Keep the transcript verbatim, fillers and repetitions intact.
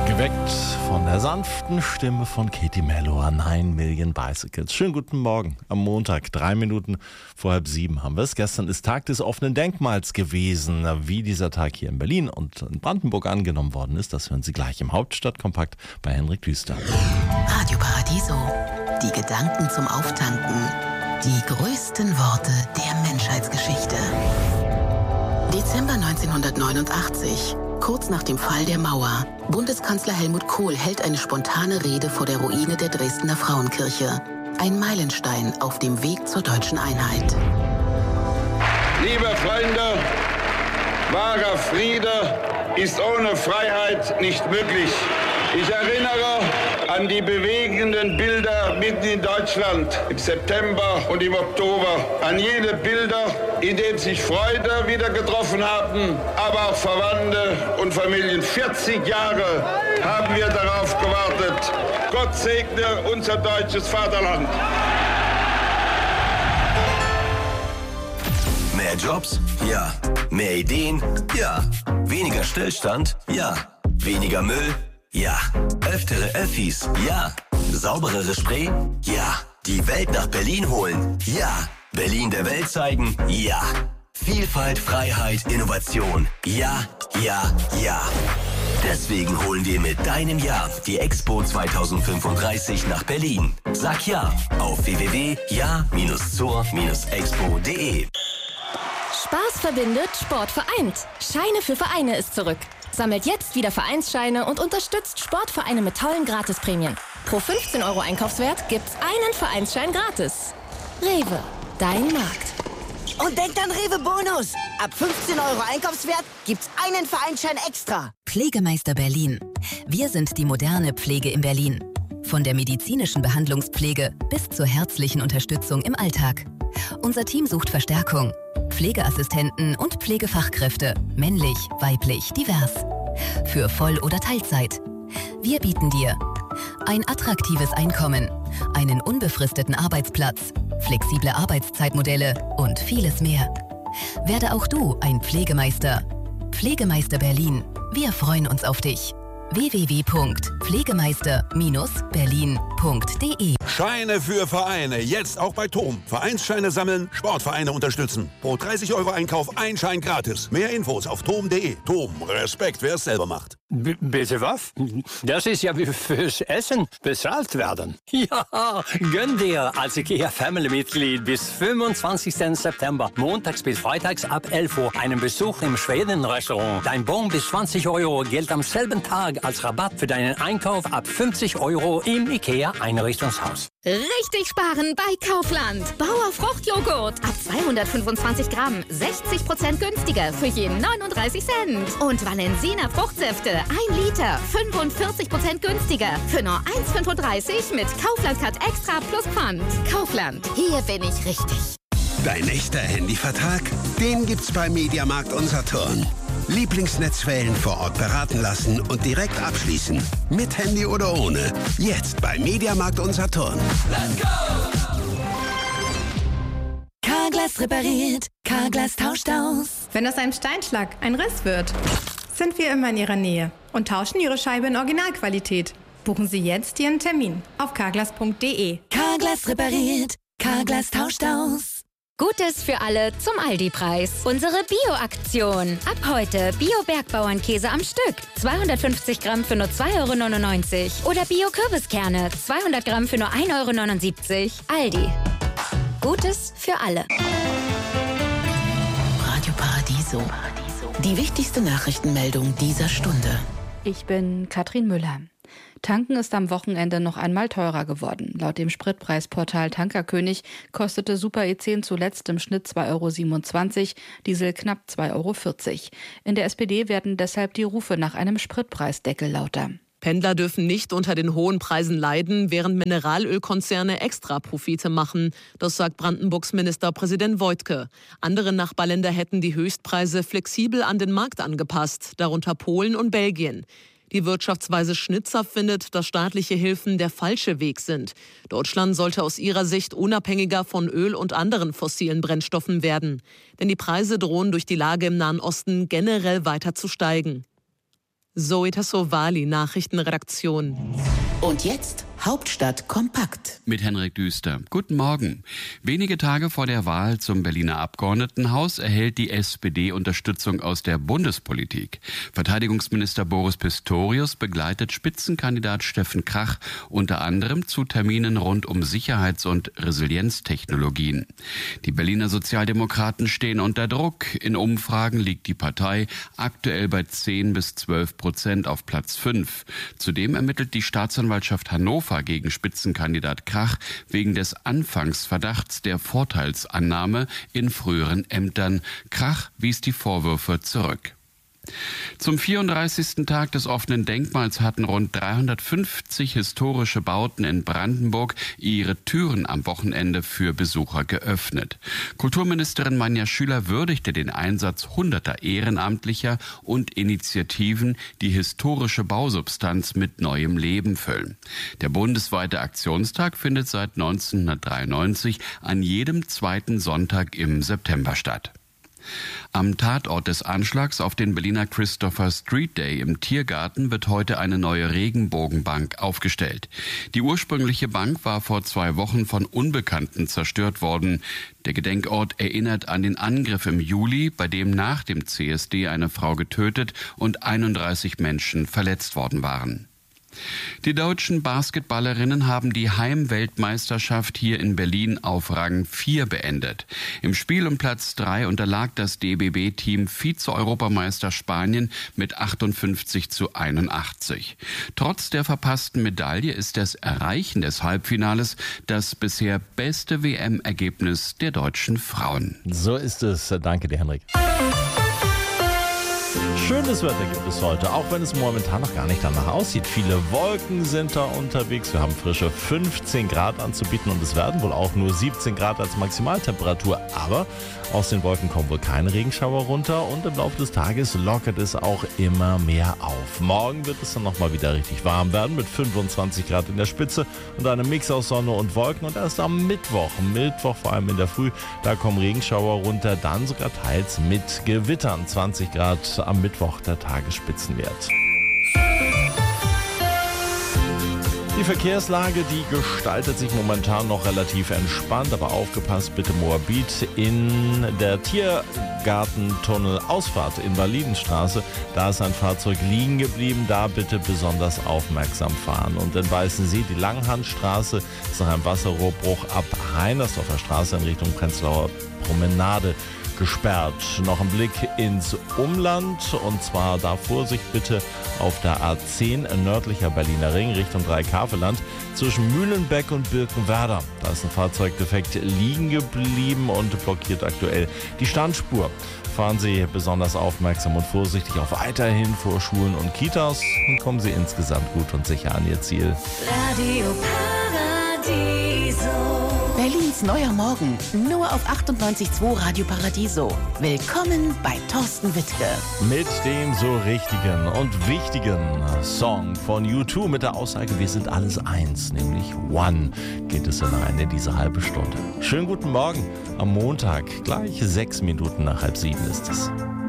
Geweckt von der sanften Stimme von Katie Mello an Nine Million Bicycles. Schönen guten Morgen. Am Montag, drei Minuten vor halb sieben haben wir es. Gestern ist Tag des offenen Denkmals gewesen. Wie dieser Tag hier in Berlin und in Brandenburg angenommen worden ist, das hören Sie gleich im Hauptstadtkompakt bei Henrik Düster. Radio Paradiso. Die Gedanken zum Auftanken. Die größten Worte der Menschheitsgeschichte. Dezember neunzehnhundertneunundachtzig. Kurz nach dem Fall der Mauer. Bundeskanzler Helmut Kohl hält eine spontane Rede vor der Ruine der Dresdner Frauenkirche. Ein Meilenstein auf dem Weg zur deutschen Einheit. Liebe Freunde, wahrer Friede ist ohne Freiheit nicht möglich. Ich erinnere an die bewegenden Bilder mitten in Deutschland im September und im Oktober. An jene Bilder, in denen sich Freunde wieder getroffen haben, aber auch Verwandte und Familien. vierzig Jahre haben wir darauf gewartet. Gott segne unser deutsches Vaterland. Mehr Jobs? Ja. Mehr Ideen? Ja. Weniger Stillstand? Ja. Weniger Müll? Ja. Öftere Öffis? Ja. Sauberere Spree? Ja. Die Welt nach Berlin holen? Ja. Berlin der Welt zeigen? Ja. Vielfalt, Freiheit, Innovation? Ja, ja, ja. Deswegen holen wir mit deinem Ja die Expo zwanzig fünfunddreißig nach Berlin. Sag Ja auf w w w punkt ja zur expo punkt de. Spaß verbindet, Sport vereint. Scheine für Vereine ist zurück. Sammelt jetzt wieder Vereinsscheine und unterstützt Sportvereine mit tollen Gratisprämien. Pro fünfzehn Euro Einkaufswert gibt's einen Vereinsschein gratis. Rewe, dein Markt. Und denkt an Rewe Bonus. Ab fünfzehn Euro Einkaufswert gibt's einen Vereinsschein extra. Pflegemeister Berlin. Wir sind die moderne Pflege in Berlin. Von der medizinischen Behandlungspflege bis zur herzlichen Unterstützung im Alltag. Unser Team sucht Verstärkung. Pflegeassistenten und Pflegefachkräfte, männlich, weiblich, divers. Für Voll- oder Teilzeit. Wir bieten dir ein attraktives Einkommen, einen unbefristeten Arbeitsplatz, flexible Arbeitszeitmodelle und vieles mehr. Werde auch du ein Pflegemeister. Pflegemeister Berlin. Wir freuen uns auf dich. w w w punkt pflegemeister berlin punkt de. Scheine für Vereine, jetzt auch bei Tom. Vereinsscheine sammeln, Sportvereine unterstützen. Pro dreißig Euro Einkauf ein Schein gratis. Mehr Infos auf tom punkt de. Tom, Respekt, wer es selber macht. B- bitte was? Das ist ja wie fürs Essen bezahlt werden. Ja, gönn dir als IKEA-Family-Mitglied bis fünfundzwanzigsten September, montags bis freitags ab elf Uhr, einen Besuch im Schweden-Restaurant. Dein Bon bis zwanzig Euro gilt am selben Tag als Rabatt für deinen Einkauf ab fünfzig Euro im IKEA-Einrichtungshaus. Richtig sparen bei Kaufland. Bauer Fruchtjoghurt. Ab zweihundertfünfundzwanzig Gramm. sechzig Prozent günstiger für jeden neununddreißig Cent. Und Valensina Fruchtsäfte. ein Liter. fünfundvierzig Prozent günstiger. Für nur eins Komma fünfunddreißig mit Kaufland-Card Extra plus Pfand. Kaufland. Hier bin ich richtig. Dein echter Handyvertrag? Den gibt's bei Mediamarkt und Saturn. Lieblingsnetzwellen vor Ort beraten lassen und direkt abschließen. Mit Handy oder ohne. Jetzt bei Mediamarkt und Saturn. Let's go! Carglass repariert. Carglass tauscht aus. Wenn aus einem Steinschlag ein Riss wird, sind wir immer in Ihrer Nähe und tauschen Ihre Scheibe in Originalqualität. Buchen Sie jetzt Ihren Termin auf carglass punkt de. Carglass repariert. Carglass tauscht aus. Gutes für alle zum Aldi-Preis. Unsere Bio-Aktion. Ab heute Bio-Bergbauernkäse am Stück. zweihundertfünfzig Gramm für nur zwei Euro neunundneunzig. Oder Bio-Kürbiskerne. zweihundert Gramm für nur ein Euro neunundsiebzig. Aldi. Gutes für alle. Radio Paradiso. Die wichtigste Nachrichtenmeldung dieser Stunde. Ich bin Katrin Müller. Tanken ist am Wochenende noch einmal teurer geworden. Laut dem Spritpreisportal Tankerkönig kostete Super E zehn zuletzt im Schnitt zwei Euro siebenundzwanzig, Diesel knapp zwei Euro vierzig. In der S P D werden deshalb die Rufe nach einem Spritpreisdeckel lauter. Pendler dürfen nicht unter den hohen Preisen leiden, während Mineralölkonzerne Extraprofite machen. Das sagt Brandenburgs Ministerpräsident Woidke. Andere Nachbarländer hätten die Höchstpreise flexibel an den Markt angepasst, darunter Polen und Belgien. Die Wirtschaftsweise Schnitzer findet, dass staatliche Hilfen der falsche Weg sind. Deutschland sollte aus ihrer Sicht unabhängiger von Öl und anderen fossilen Brennstoffen werden. Denn die Preise drohen durch die Lage im Nahen Osten generell weiter zu steigen. Zoe Tassovali, Nachrichtenredaktion. Und jetzt Hauptstadt kompakt. Mit Henrik Düster. Guten Morgen. Wenige Tage vor der Wahl zum Berliner Abgeordnetenhaus erhält die S P D Unterstützung aus der Bundespolitik. Verteidigungsminister Boris Pistorius begleitet Spitzenkandidat Steffen Krach unter anderem zu Terminen rund um Sicherheits- und Resilienztechnologien. Die Berliner Sozialdemokraten stehen unter Druck. In Umfragen liegt die Partei aktuell bei zehn bis zwölf Prozent auf Platz fünf. Zudem ermittelt die Staatsanwaltschaft Hannover gegen Spitzenkandidat Krach wegen des Anfangsverdachts der Vorteilsannahme in früheren Ämtern. Krach wies die Vorwürfe zurück. Zum vierunddreißigsten Tag des offenen Denkmals hatten rund dreihundertfünfzig historische Bauten in Brandenburg ihre Türen am Wochenende für Besucher geöffnet. Kulturministerin Manja Schüler würdigte den Einsatz hunderter Ehrenamtlicher und Initiativen, die historische Bausubstanz mit neuem Leben füllen. Der bundesweite Aktionstag findet seit neunzehnhundertdreiundneunzig an jedem zweiten Sonntag im September statt. Am Tatort des Anschlags auf den Berliner Christopher Street Day im Tiergarten wird heute eine neue Regenbogenbank aufgestellt. Die ursprüngliche Bank war vor zwei Wochen von Unbekannten zerstört worden. Der Gedenkort erinnert an den Angriff im Juli, bei dem nach dem C S D eine Frau getötet und einunddreißig Menschen verletzt worden waren. Die deutschen Basketballerinnen haben die Heimweltmeisterschaft hier in Berlin auf Rang vier beendet. Im Spiel um Platz drei unterlag das D B B-Team Vize-Europameister Spanien mit achtundfünfzig zu einundachtzig. Trotz der verpassten Medaille ist das Erreichen des Halbfinales das bisher beste W M-Ergebnis der deutschen Frauen. So ist es. Danke dir, Henrik. Schönes Wetter gibt es heute, auch wenn es momentan noch gar nicht danach aussieht. Viele Wolken sind da unterwegs. Wir haben frische fünfzehn Grad anzubieten und es werden wohl auch nur siebzehn Grad als Maximaltemperatur. Aber aus den Wolken kommen wohl keine Regenschauer runter und im Laufe des Tages lockert es auch immer mehr auf. Morgen wird es dann nochmal wieder richtig warm werden mit fünfundzwanzig Grad in der Spitze und einem Mix aus Sonne und Wolken. Und erst am Mittwoch, Mittwoch vor allem in der Früh, da kommen Regenschauer runter, dann sogar teils mit Gewittern. zwanzig Grad am Mittwoch der Tagesspitzenwert. Die Verkehrslage, die gestaltet sich momentan noch relativ entspannt, aber aufgepasst bitte Moabit in der Tiergartentunnel-Ausfahrt in Validenstraße. Da ist ein Fahrzeug liegen geblieben, da bitte besonders aufmerksam fahren. Und in Weißensee, die Langhandstraße, ist nach einem Wasserrohrbruch ab Heinersdorfer Straße in Richtung Prenzlauer Promenade gesperrt. Noch ein Blick ins Umland und zwar da Vorsicht bitte auf der A zehn nördlicher Berliner Ring Richtung Dreikaveland zwischen Mühlenbeck und Birkenwerder. Da ist ein Fahrzeug defekt liegen geblieben und blockiert aktuell die Standspur. Fahren Sie besonders aufmerksam und vorsichtig auch weiterhin vor Schulen und Kitas und kommen Sie insgesamt gut und sicher an Ihr Ziel. Radio Paradiso. Berlins neuer Morgen, nur auf achtundneunzig Komma zwei Radio Paradiso. Willkommen bei Thorsten Wittke. Mit dem so richtigen und wichtigen Song von U zwei mit der Aussage, wir sind alles eins, nämlich One, geht es hinein in diese halbe Stunde. Schönen guten Morgen am Montag, gleich sechs Minuten nach halb sieben ist es.